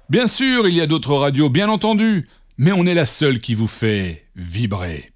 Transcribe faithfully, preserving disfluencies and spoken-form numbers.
Bien sûr, il y a d'autres radios, bien entendu, mais on est la seule qui vous fait vibrer.